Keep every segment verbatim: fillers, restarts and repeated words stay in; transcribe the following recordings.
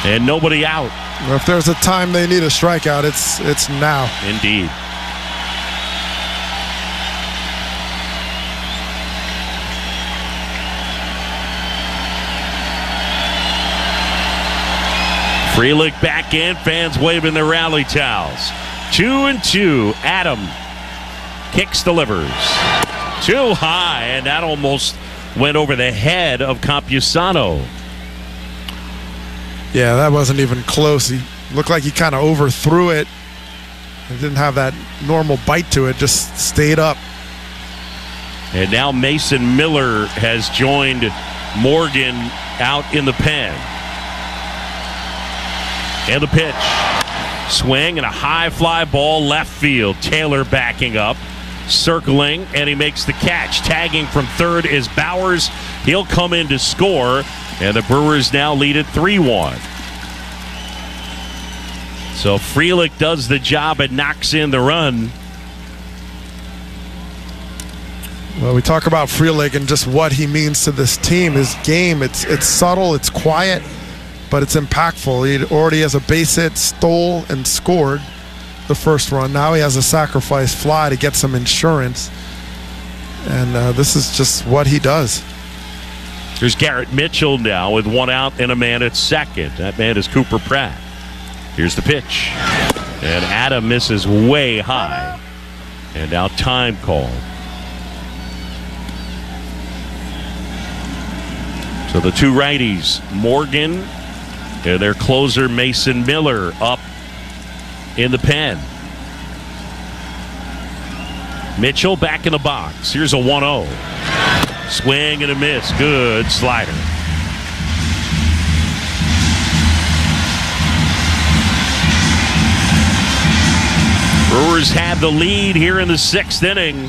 And nobody out. Well, if there's a time they need a strikeout, it's it's now. Indeed. Frelick back in, fans waving their rally towels. Two and two. Adam kicks, delivers. Too high, and that almost went over the head of Campusano. Yeah, that wasn't even close. He looked like he kind of overthrew it. It didn't have that normal bite to it, just stayed up. And now Mason Miller has joined Morgan out in the pen. And the pitch. Swing and a high fly ball left field. Taylor backing up, circling, and he makes the catch. Tagging from third is Bowers. He'll come in to score, and the Brewers now lead at three one. So Frelick does the job and knocks in the run. Well, we talk about Frelick and just what he means to this team. His game, it's it's subtle, it's quiet, but it's impactful. He already has a base hit, stole, and scored the first run. Now he has a sacrifice fly to get some insurance. And uh, this is just what he does. There's Garrett Mitchell now with one out and a man at second. That man is Cooper Pratt. Here's the pitch. And Adam misses way high. And now time called. So the two righties, Morgan and their closer Mason Miller up in the pen. Mitchell back in the box. Here's a one oh. Swing and a miss. Good slider. Brewers have the lead here in the sixth inning.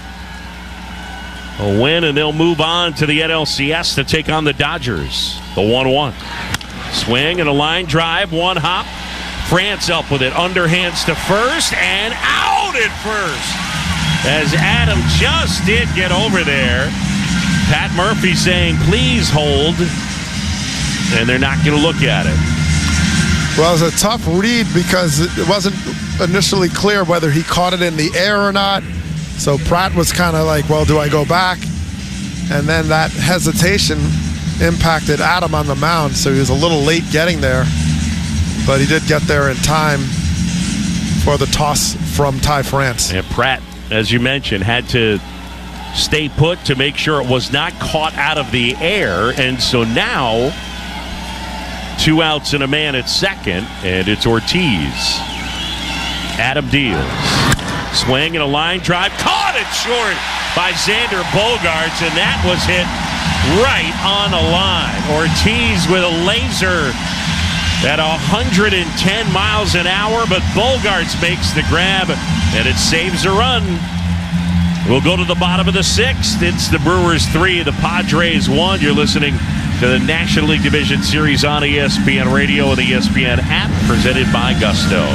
A win, and they'll move on to the N L C S to take on the Dodgers. The one one. Swing and a line drive, one hop. France up with it, underhands to first, and out at first. As Adam just did get over there. Pat Murphy saying, please hold. And they're not going to look at it. Well, it was a tough read because it wasn't initially clear whether he caught it in the air or not. So Pratt was kind of like, well, do I go back? And then that hesitation impacted Adam on the mound, so he was a little late getting there. But he did get there in time for the toss from Ty France. And Pratt, as you mentioned, had to stay put to make sure it was not caught out of the air. And so now, two outs and a man at second, and it's Ortiz. Adam deals. Swing and a line drive. Caught it short by Xander Bogaerts, and that was hit right on the line. Ortiz with a laser at one hundred ten miles an hour, but Bogaerts makes the grab, and it saves a run. We'll go to the bottom of the sixth. It's the Brewers three, the Padres one. You're listening to the National League Division Series on E S P N Radio and the E S P N app, presented by Gusto.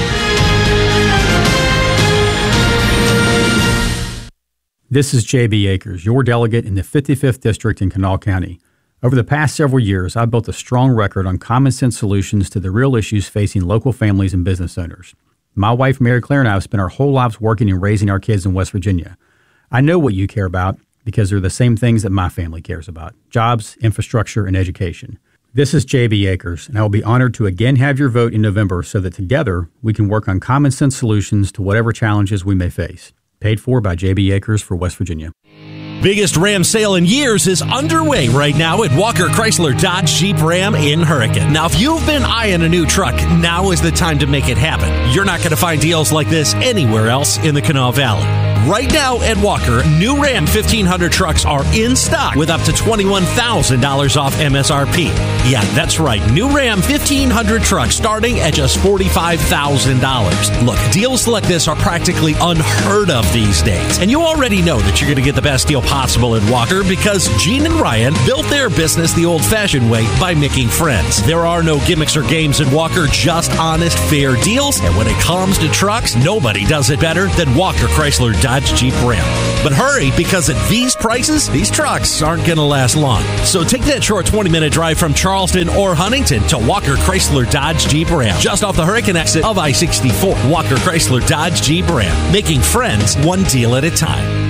This is J B Akers, your delegate in the fifty-fifth District in Kanawha County. Over the past several years, I've built a strong record on common sense solutions to the real issues facing local families and business owners. My wife, Mary Claire, and I have spent our whole lives working and raising our kids in West Virginia. I know what you care about because they're the same things that my family cares about: jobs, infrastructure, and education. This is J B Akers, and I will be honored to again have your vote in November so that together we can work on common sense solutions to whatever challenges we may face. Paid for by J B Akers for West Virginia. Biggest Ram sale in years is underway right now at Walker Chrysler Dodge Jeep Ram in Hurricane. Now, if you've been eyeing a new truck, now is the time to make it happen. You're not going to find deals like this anywhere else in the Kanawha Valley. Right now at Walker, new Ram fifteen hundred trucks are in stock with up to twenty-one thousand dollars off M S R P. Yeah, that's right. New Ram fifteen hundred trucks starting at just forty-five thousand dollars. Look, deals like this are practically unheard of these days. And you already know that you're going to get the best deal possible at Walker because Gene and Ryan built their business the old-fashioned way by making friends. There are no gimmicks or games at Walker, just honest, fair deals. And when it comes to trucks, nobody does it better than Walker Chrysler Dodge Jeep Ram. But hurry, because at these prices, these trucks aren't going to last long. So take that short twenty-minute drive from Charleston or Huntington to Walker Chrysler Dodge Jeep Ram, just off the Hurricane exit of I sixty-four. Walker Chrysler Dodge Jeep Ram, making friends one deal at a time.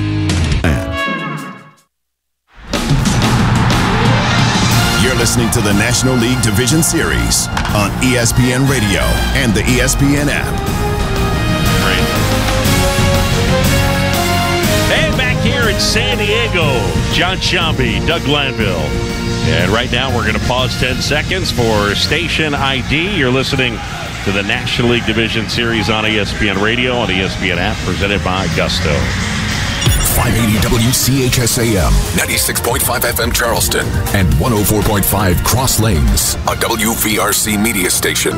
You're listening to the National League Division Series on E S P N Radio and the E S P N app. Great. Hey, back here in San Diego, John Sciambi, Doug Glanville. And right now we're going to pause ten seconds for station I D. You're listening to the National League Division Series on E S P N Radio, on the E S P N app, presented by Gusto. five eighty W C H S A M, ninety-six point five F M Charleston, and one oh four point five Cross Lanes, a W V R C media station.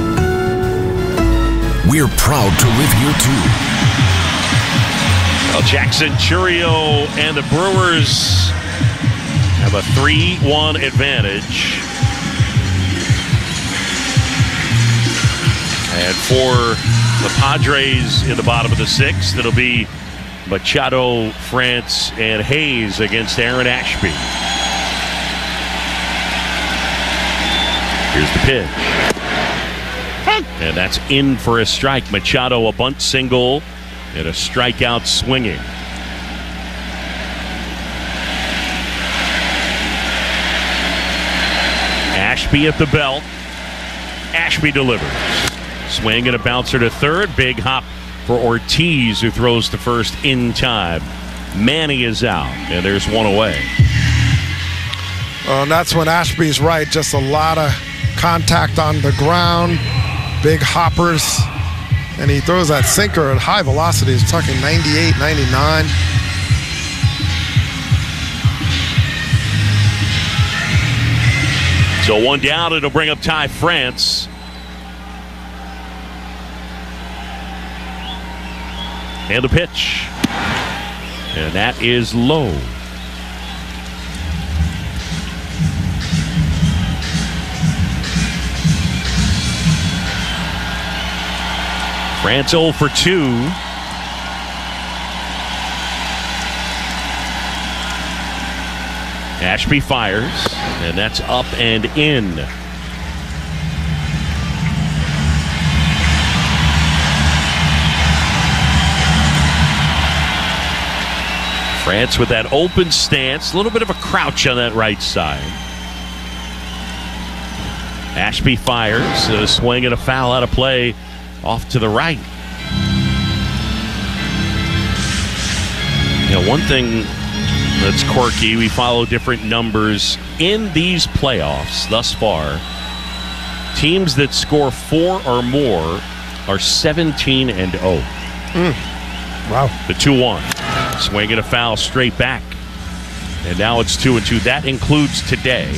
We're proud to live here too. Well, Jackson Churio and the Brewers have a three one advantage. And for the Padres in the bottom of the sixth, it'll be Machado, France, and Hayes against Aaron Ashby. Here's the pitch. And that's in for a strike. Machado, a bunt single, and a strikeout swinging. Ashby at the belt. Ashby delivers. Swing and a bouncer to third. Big hop for Ortiz, who throws to first in time. Manny is out, and there's one away. Well, and that's when Ashby's right. Just a lot of contact on the ground, big hoppers, and he throws that sinker at high velocity. He's talking ninety-eight, ninety-nine. So one down, it'll bring up Ty France. And the pitch. And that is low. France oh for two. Ashby fires, and that's up and in. France with that open stance, a little bit of a crouch on that right side. Ashby fires, a swing and a foul out of play off to the right. You know, one thing that's quirky, we follow different numbers in these playoffs thus far. Teams that score four or more are seventeen and oh. Mm. Wow. The two one. Swing and a foul straight back. And now it's two and two. That includes today.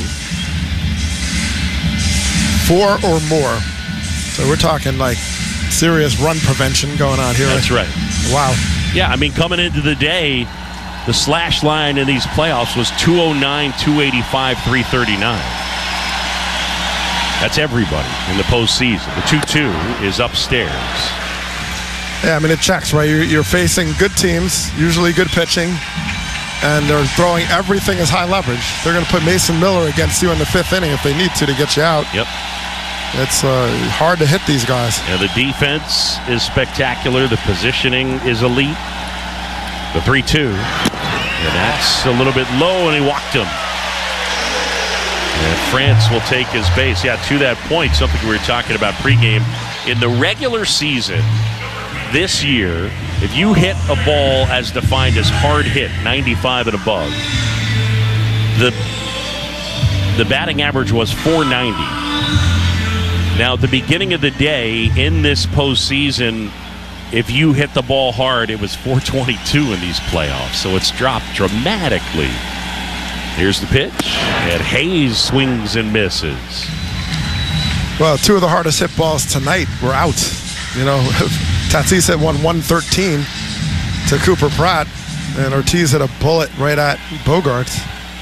Four or more. So we're talking like serious run prevention going on here. That's right. Wow. Yeah, I mean, coming into the day, the slash line in these playoffs was two oh nine, two eighty-five, three thirty-nine. That's everybody in the postseason. The two two is upstairs. Yeah, I mean, it checks, right? You're, you're facing good teams, usually good pitching, and they're throwing everything as high leverage. They're going to put Mason Miller against you in the fifth inning if they need to to get you out. Yep. It's uh, hard to hit these guys. And the defense is spectacular. The positioning is elite. The three two. And that's a little bit low, and he walked him. And France will take his base. Yeah, to that point, something we were talking about pregame. In the regular season this year, if you hit a ball as defined as hard hit, ninety-five and above, the, the batting average was four ninety. Now, at the beginning of the day in this postseason, if you hit the ball hard, it was four twenty-two in these playoffs. So it's dropped dramatically. Here's the pitch, and Hayes swings and misses. Well, two of the hardest hit balls tonight were out. You know, Tatis hit one one thirteen to Cooper Pratt, and Ortiz hit a bullet right at Bogaerts.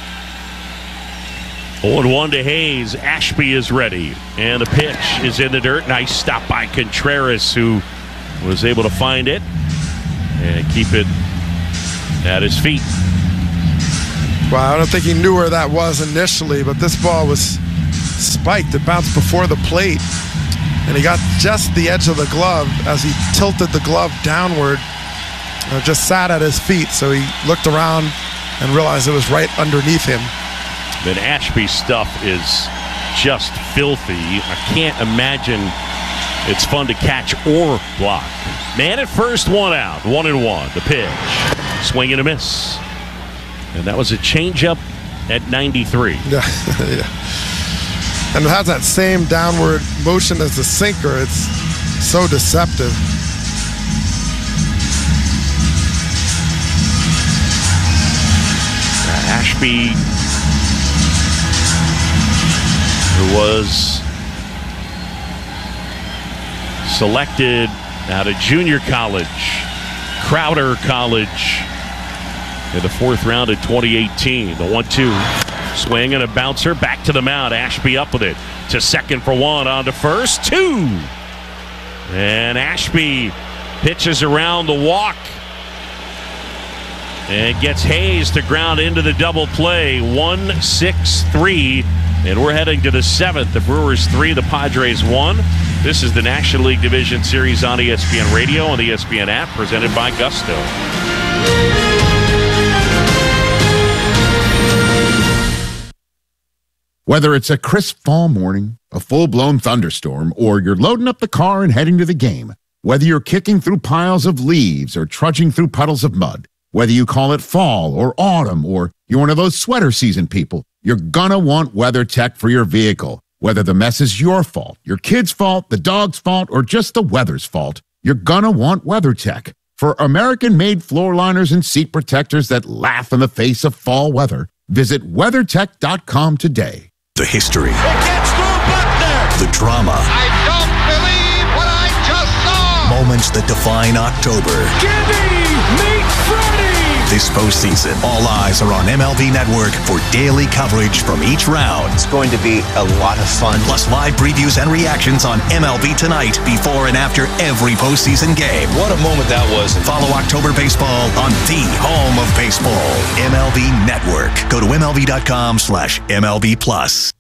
oh and one to Hayes. Ashby is ready, and the pitch is in the dirt. Nice stop by Contreras, who was able to find it and keep it at his feet. Well, I don't think he knew where that was initially, but this ball was spiked. It bounced before the plate, and he got just the edge of the glove as he tilted the glove downward. It just sat at his feet, so he looked around and realized it was right underneath him. But Ashby's stuff is just filthy. I can't imagine it's fun to catch or block. Man at first, one out, one and one. The pitch, swing and a miss. And that was a changeup at ninety-three. Yeah, yeah. And it has that same downward motion as the sinker. It's so deceptive. Ashby, who was selected out of junior college, Crowder College, in the fourth round in twenty eighteen. The one two swing and a bouncer back to the mound. Ashby up with it to second for one, on to first, two. And Ashby pitches around the walk and gets Hayes to ground into the double play. one six three, and we're heading to the seventh. The Brewers three, the Padres one. This is the National League Division Series on E S P N Radio and the E S P N app, presented by Gusto. Whether it's a crisp fall morning, a full-blown thunderstorm, or you're loading up the car and heading to the game, whether you're kicking through piles of leaves or trudging through puddles of mud, whether you call it fall or autumn, or you're one of those sweater season people, you're gonna want WeatherTech for your vehicle. Whether the mess is your fault, your kid's fault, the dog's fault, or just the weather's fault, you're gonna want WeatherTech. For American-made floor liners and seat protectors that laugh in the face of fall weather, visit weather tech dot com today. The history. It gets through Buckner. The drama. I don't believe what I just saw. Moments that define October. Gibby, meet Freddie. This postseason, all eyes are on M L B Network for daily coverage from each round. It's going to be a lot of fun. Plus live previews and reactions on M L B Tonight before and after every postseason game. What a moment that was. Follow October Baseball on the home of baseball, M L B Network. Go to M L B dot com slash M L B plus.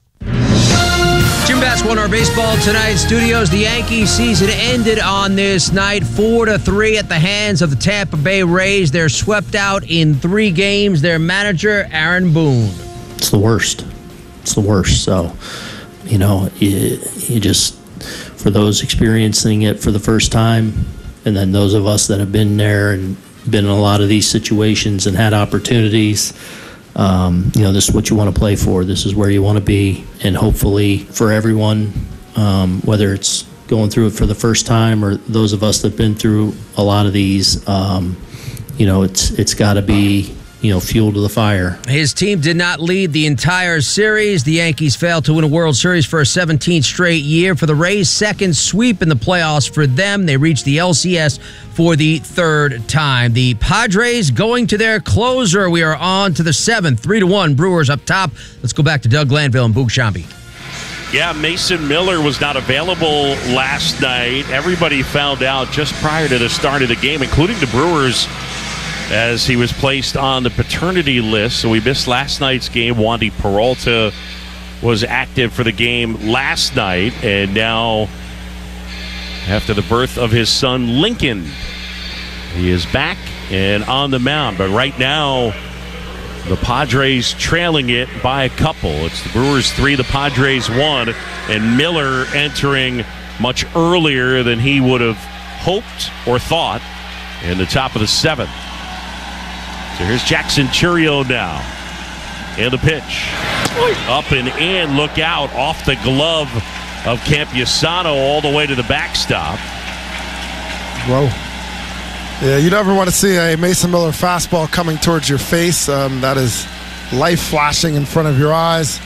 Jim Bass won our baseball tonight studios. The Yankees season ended on this night, four to three at the hands of the Tampa Bay Rays. They're swept out in three games. Their manager, Aaron Boone. It's the worst. It's the worst. So, you know, you, you just, for those experiencing it for the first time, and then those of us that have been there and been in a lot of these situations and had opportunities, Um, you know, this is what you want to play for. This is where you want to be. And hopefully for everyone, um, whether it's going through it for the first time or those of us that have been through a lot of these, um, you know, it's it's got to be, you know, fuel to the fire. His team did not lead the entire series. The Yankees failed to win a World Series for a seventeenth straight year. For the Rays, second sweep in the playoffs for them. They reached the L C S for the third time. The Padres going to their closer. We are on to the seventh. Three to one. Brewers up top. Let's go back to Doug Glanville and Boog Sciambi. Yeah, Mason Miller was not available last night. Everybody found out just prior to the start of the game, including the Brewers, as he was placed on the paternity list. So we missed last night's game. Wandy Peralta was active for the game last night, and now after the birth of his son Lincoln, he is back and on the mound. But right now, the Padres trailing it by a couple. It's the Brewers three, the Padres one, and Miller entering much earlier than he would have hoped or thought in the top of the seventh. So here's Jackson Chourio now. And the pitch. Up and in. Look out. Off the glove of Campusano all the way to the backstop. Whoa. Yeah, you never want to see a Mason Miller fastball coming towards your face. Um, that is life flashing in front of your eyes.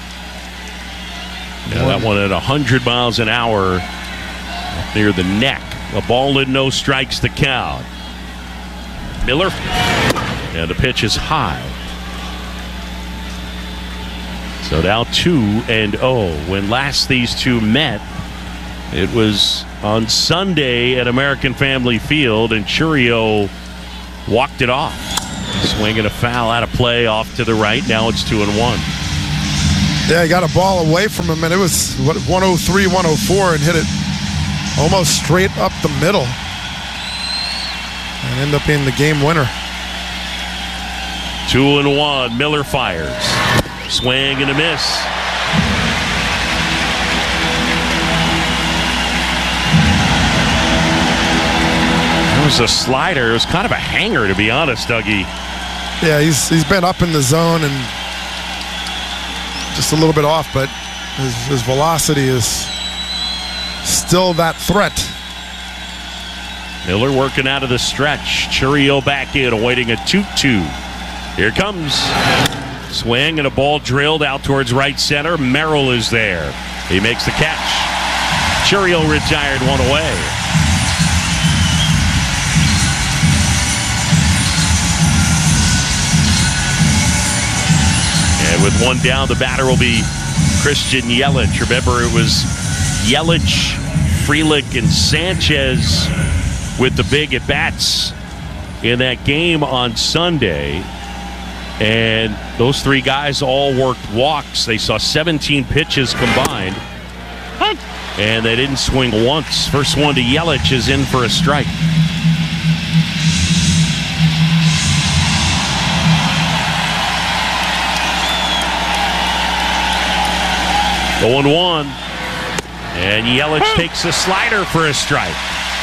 Yeah, that one at one hundred miles an hour up near the neck. A ball in, no strikes to count. Miller. And the pitch is high. So now two and oh. When last these two met, it was on Sunday at American Family Field, and Chourio walked it off. Swinging a foul out of play off to the right. Now it's two and one. Yeah, he got a ball away from him, and it was what, one oh three, one oh four, and hit it almost straight up the middle. And ended up being the game winner. Two and one. Miller fires. Swing and a miss. It was a slider. It was kind of a hanger, to be honest, Dougie. Yeah, he's he's been up in the zone and just a little bit off, but his, his velocity is still that threat. Miller working out of the stretch. Chourio back in, awaiting a two two. Here it comes. Swing and a ball drilled out towards right center. Merrill is there. He makes the catch. Chourio retired one away. And with one down, the batter will be Christian Yelich. Remember, it was Yelich, Frelick, and Sanchez with the big at-bats in that game on Sunday. And those three guys all worked walks. They saw seventeen pitches combined. And they didn't swing once. First one to Yelich is in for a strike. oh and one. And Yelich takes a slider for a strike.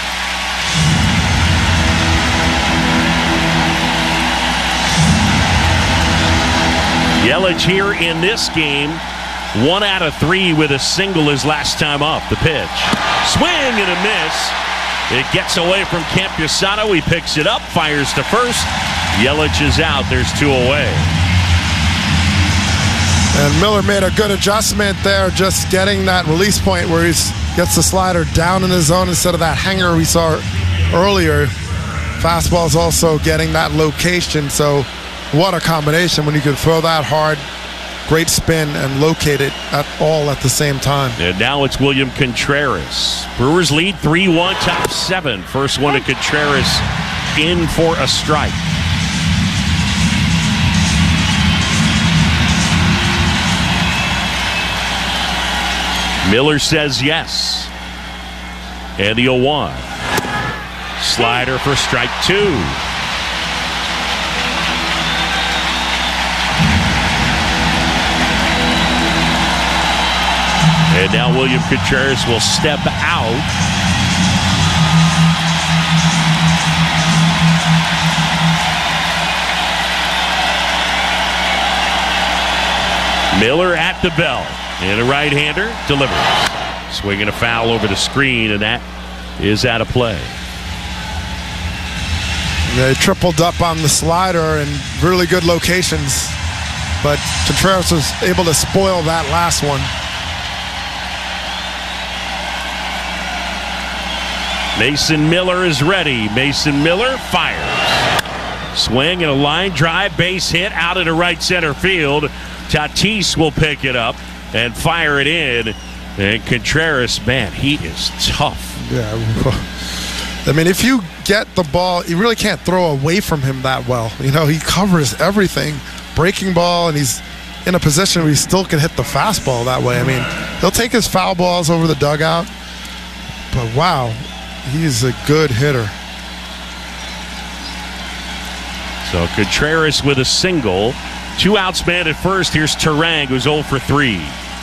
Yelich here in this game, one out of three with a single his last time up. The pitch. Swing and a miss. It gets away from Campusano. He picks it up, fires to first. Yelich is out. There's two away. And Miller made a good adjustment there, just getting that release point where he gets the slider down in the zone instead of that hanger we saw earlier. Fastball's also getting that location, so what a combination when you can throw that hard, great spin, and locate it at all at the same time. And now it's William Contreras. Brewers lead three one, top seven. First one to Contreras in for a strike. Miller says yes. And the oh one. Slider for strike two. And now William Contreras will step out. Miller at the bell. And a right-hander delivers. Swinging a foul over the screen, and that is out of play. They tripled up on the slider in really good locations, but Contreras was able to spoil that last one. Mason Miller is ready. Mason Miller fires. Swing and a line drive, base hit out into right center field. Tatis will pick it up and fire it in. And Contreras, man, he is tough. Yeah. I mean, if you get the ball, you really can't throw away from him that well. You know, he covers everything. Breaking ball, and he's in a position where he still can hit the fastball that way. I mean, he'll take his foul balls over the dugout. But, wow, he's a good hitter. So Contreras with a single. Two outs man at first. Here's Turang, who's oh for three.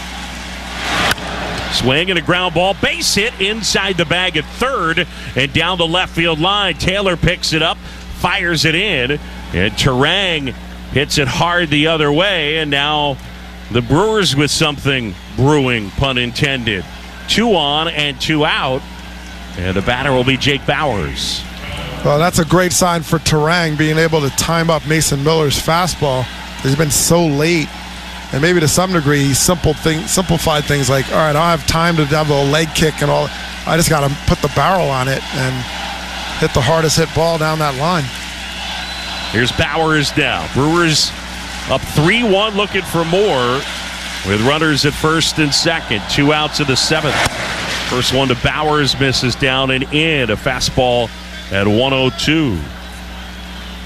Swing and a ground ball. Base hit inside the bag at third and down the left field line. Taylor picks it up, fires it in, and Turang hits it hard the other way. And now the Brewers with something brewing, pun intended. Two on and two out. And the batter will be Jake Bauers. Well, that's a great sign for Turang, being able to time up Mason Miller's fastball. He's been so late, and maybe to some degree he simple thing, simplified things like, all right, I don't have time to have a leg kick and all. I just got to put the barrel on it and hit the hardest hit ball down that line. Here's Bauers now. Brewers up three one, looking for more with runners at first and second. Two outs of the seventh. First one to Bauers, misses down and in. A fastball at one oh two.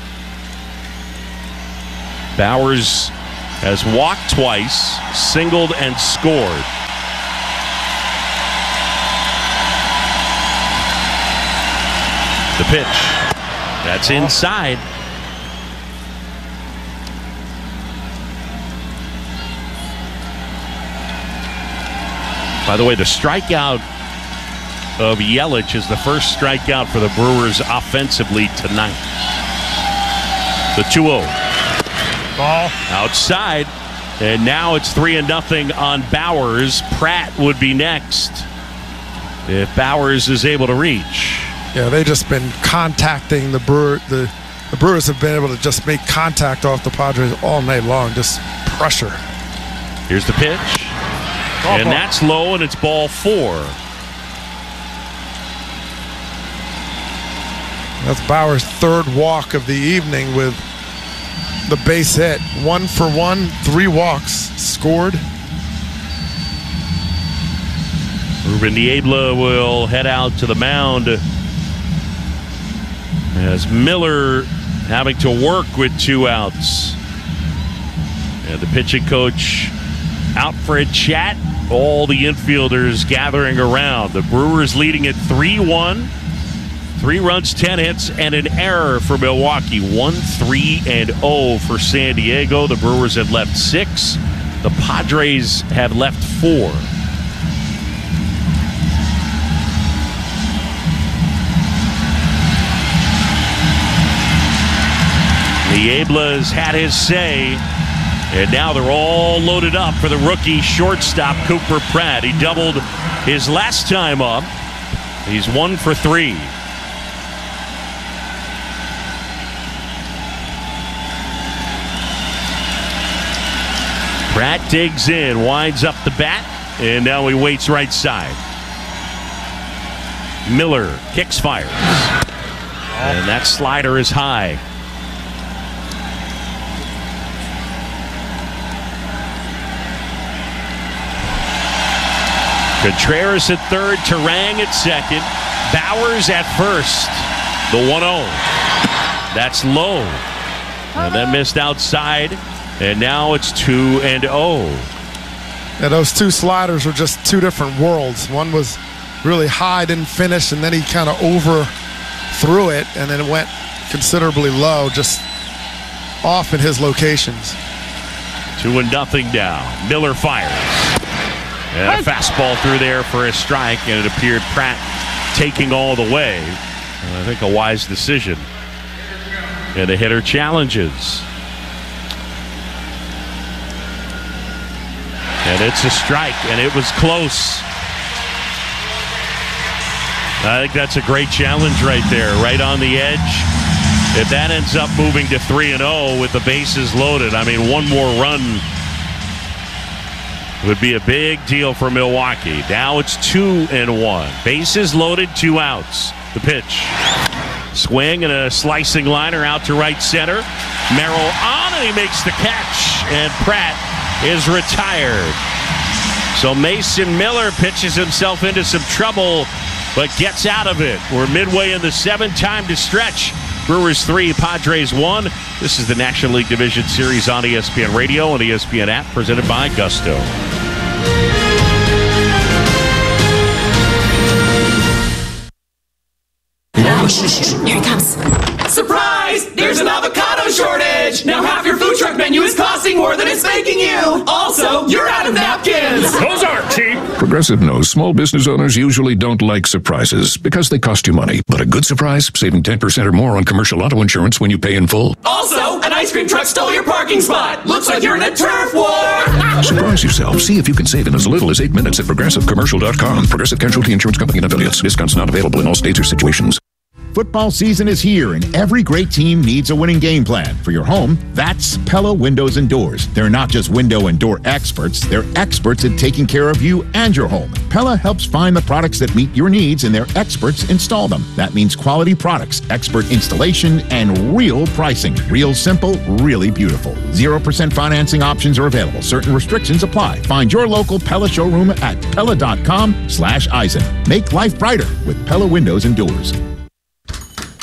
Bowers has walked twice, singled, and scored. The pitch. That's inside. By the way, the strikeout of Yelich is the first strikeout for the Brewers offensively tonight. The two oh. Ball. Outside. And now it's three and nothing on Bowers. Pratt would be next if Bowers is able to reach. Yeah, they've just been contacting the Brewer. The, the Brewers have been able to just make contact off the Padres all night long. Just pressure. Here's the pitch. Ball, and ball. that's low, and it's ball four. That's Bauer's third walk of the evening with the base hit. One for one, three walks scored. Ruben Niebla will head out to the mound as Miller having to work with two outs. And the pitching coach out for a chat. All the infielders gathering around. The Brewers leading at three one. Three runs, ten hits, and an error for Milwaukee. one three and oh for San Diego. The Brewers have left six. The Padres have left four. Niebla's had his say, and now they're all loaded up for the rookie shortstop, Cooper Pratt. He doubled his last time up. He's one for three. Pratt digs in, winds up the bat, and now he waits right side. Miller kicks, fires. And that slider is high. Contreras at third, Turang at second, Bowers at first. The one oh. That's low. And then missed outside. And now it's two and oh. Yeah, those two sliders were just two different worlds. One was really high, didn't finish, and then he kind of overthrew it, and then it went considerably low, just off in his locations. Two and nothing now. Miller fires. And a fastball through there for a strike, and it appeared Pratt taking all the way. And I think a wise decision. And the hitter challenges. And it's a strike, and it was close. I think that's a great challenge right there, right on the edge. If that ends up moving to three and oh with the bases loaded, I mean, one more run would be a big deal for Milwaukee. Now it's two and one. Bases loaded, two outs. The pitch. Swing and a slicing liner out to right center. Merrill on, and he makes the catch. And Pratt is retired. So Mason Miller pitches himself into some trouble, but gets out of it. We're midway in the seventh, time to stretch. Brewers three, Padres one. This is the National League Division Series on E S P N Radio and E S P N app, presented by Gusto. Here he comes. Surprise! There's an avocado shortage! Now half your food truck menu is costing more than it's making you! Also, you're out of napkins! Those aren't cheap! Progressive knows small business owners usually don't like surprises because they cost you money. But a good surprise? Saving ten percent or more on commercial auto insurance when you pay in full. Also, an ice cream truck stole your parking spot! Looks like you're in a turf war! Surprise yourself. See if you can save in as little as eight minutes at progressive commercial dot com. Progressive Casualty Insurance Company and affiliates. Discounts not available in all states or situations. Football season is here, and every great team needs a winning game plan. For your home, that's Pella Windows and Doors. They're not just window and door experts, they're experts at taking care of you and your home. Pella helps find the products that meet your needs, and their experts install them. That means quality products, expert installation, and real pricing. Real simple, really beautiful. zero percent financing options are available. Certain restrictions apply. Find your local Pella showroom at Pella.com slash Eisen. Make life brighter with Pella Windows and Doors.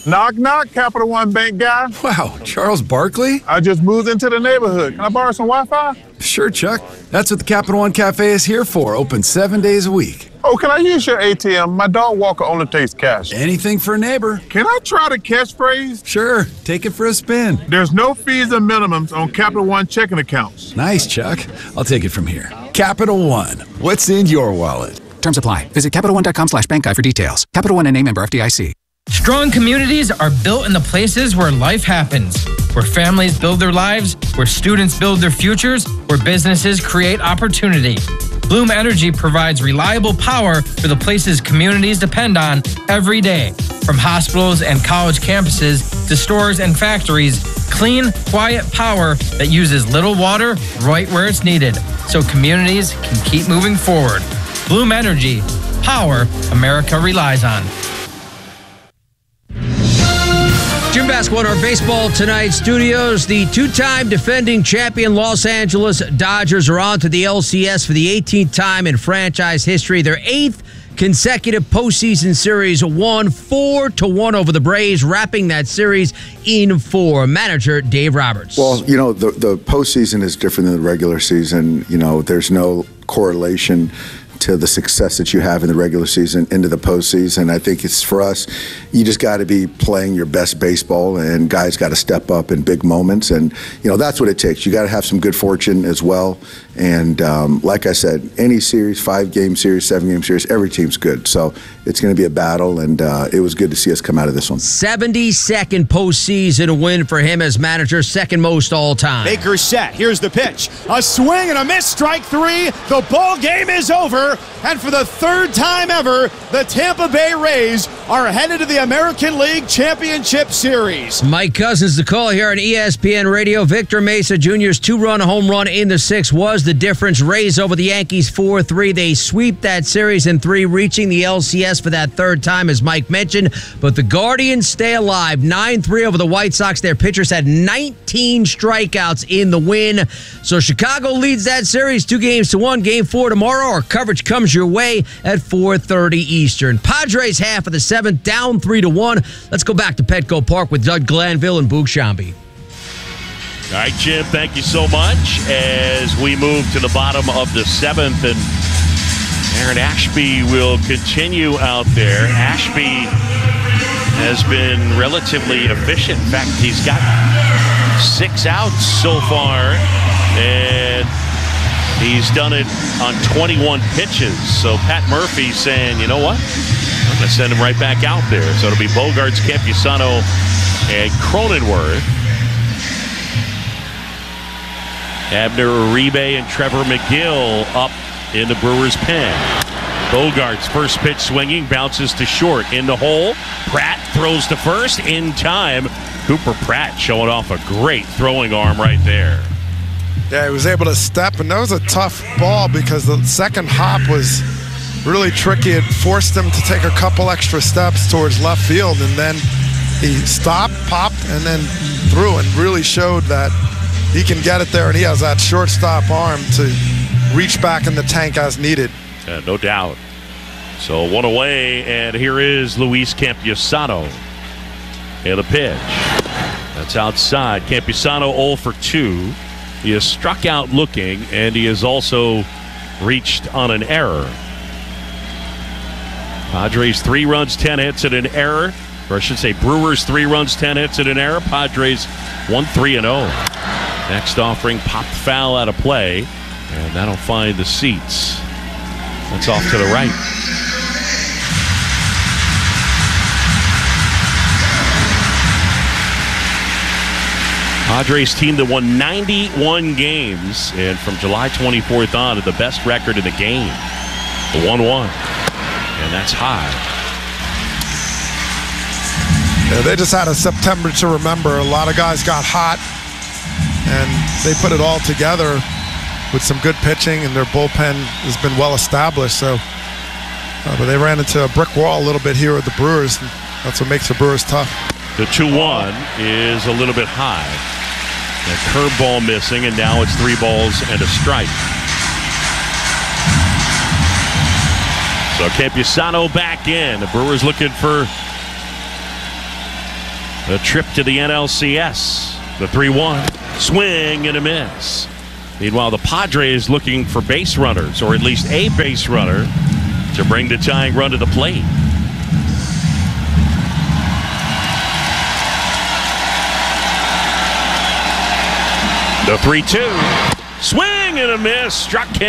Knock, knock, Capital One Bank guy. Wow, Charles Barkley? I just moved into the neighborhood. Can I borrow some Wi-Fi? Sure, Chuck. That's what the Capital One Cafe is here for, open seven days a week. Oh, can I use your A T M? My dog walker only takes cash. Anything for a neighbor. Can I try the catchphrase? Sure, take it for a spin. There's no fees and minimums on Capital One checking accounts. Nice, Chuck. I'll take it from here. Capital One, what's in your wallet? Terms apply. Visit CapitalOne.com slash bank guide for details. Capital One N A member F D I C. Strong communities are built in the places where life happens, where families build their lives, where students build their futures, where businesses create opportunity. Bloom Energy provides reliable power for the places communities depend on every day. From hospitals and college campuses to stores and factories, clean, quiet power that uses little water right where it's needed, so communities can keep moving forward. Bloom Energy, power America relies on. Jim Basketball in our Baseball Tonight studios. The two-time defending champion Los Angeles Dodgers are on to the L C S for the eighteenth time in franchise history. Their eighth consecutive postseason series, won four to one over the Braves, wrapping that series in four. Manager Dave Roberts. Well, you know, the, the postseason is different than the regular season. You know, there's no correlation to the success that you have in the regular season into the postseason. I think it's for us, you just got to be playing your best baseball, and guys got to step up in big moments. And, you know, that's what it takes. You got to have some good fortune as well. And um, like I said, any series, five-game series, seven-game series, every team's good. So it's going to be a battle, and uh, it was good to see us come out of this one. seventy-second postseason win for him as manager, second most all time. Baker's set. Here's the pitch. A swing and a miss. Strike three. The ball game is over. And for the third time ever, the Tampa Bay Rays are headed to the American League Championship Series. Mike Cousins, the call here on E S P N Radio. Victor Mesa Junior's two-run home run in the sixth was the difference. Rays over the Yankees four three. They sweep that series in three, reaching the L C S for that third time, as Mike mentioned. But the Guardians stay alive. nine three over the White Sox. Their pitchers had nineteen strikeouts in the win. So Chicago leads that series two games to one. Game four tomorrow. Our coverage comes your way at four thirty Eastern. Padres half of the seventh, down three to one. Let's go back to Petco Park with Doug Glanville and Boog Shambi. All right, Jim, thank you so much. As we move to the bottom of the seventh, and Aaron Ashby will continue out there. Ashby has been relatively efficient. In fact, he's got six outs so far, and he's done it on twenty-one pitches. So Pat Murphy saying, you know what? I'm going to send him right back out there. So it'll be Bogarts, Campusano, and Cronenworth. Abner Uribe and Trevor McGill up in the Brewers' pen. Bogarts, first pitch swinging, bounces to short. In the hole, Pratt throws to first in time. Cooper Pratt showing off a great throwing arm right there. Yeah, he was able to step, and that was a tough ball because the second hop was really tricky. It forced him to take a couple extra steps towards left field, and then he stopped, popped, and then threw, and really showed that he can get it there, and he has that shortstop arm to reach back in the tank as needed. Yeah, no doubt. So one away, and here is Luis Campusano. And the pitch. That's outside. Campusano oh for two. He has struck out looking, and he has also reached on an error. Padres three runs, ten hits, and an error. Or I should say Brewers three runs, ten hits, and an error. Padres one three and oh. Next offering popped foul out of play, and that'll find the seats. That's off to the right. Padres team that won ninety-one games, and from July twenty-fourth on, the best record in the game, the one one, and that's high. Yeah, they just had a September to remember. A lot of guys got hot, and they put it all together with some good pitching, and their bullpen has been well established. So, uh, but they ran into a brick wall a little bit here with the Brewers. And that's what makes the Brewers tough. The two one is a little bit high. A curveball missing, and now it's three balls and a strike. So Campusano back in. The Brewers looking for a trip to the N L C S. The three one. Swing and a miss. Meanwhile, the Padres looking for base runners, or at least a base runner, to bring the tying run to the plate. The three two. Swing and a miss. Struck him.